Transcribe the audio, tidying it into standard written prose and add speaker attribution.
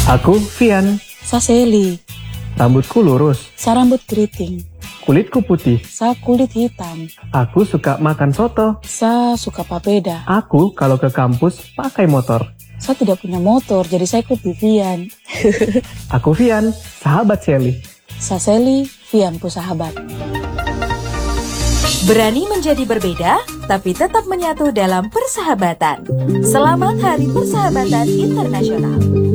Speaker 1: Aku Vian.
Speaker 2: Saseli.
Speaker 1: Rambutku lurus.
Speaker 2: Sarambut keriting.
Speaker 1: Kulitku putih.
Speaker 2: Sa kulit hitam.
Speaker 1: Aku suka makan soto.
Speaker 2: Sa suka papeda.
Speaker 1: Aku kalau ke kampus pakai motor.
Speaker 2: Saya tidak punya motor, jadi saya ikut di Vian.
Speaker 1: Aku Vian, sahabat Sally.
Speaker 2: Saseli, Vian pu sahabat.
Speaker 3: Berani menjadi berbeda, tapi tetap menyatu dalam persahabatan. Selamat Hari Persahabatan Internasional.